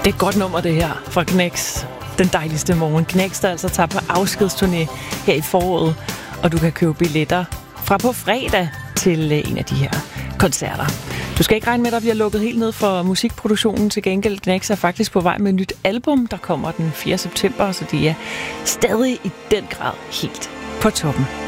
Det er et godt nummer, det her, fra Gnex. Den dejligste morgen. Gnex, der altså tager på afskedsturné her i foråret. Og du kan købe billetter fra på fredag til en af de her koncerter. Du skal ikke regne med, at der bliver lukket helt ned for musikproduktionen. Til gengæld, Gnex er faktisk på vej med et nyt album, der kommer den 4. september, så de er stadig i den grad helt på toppen.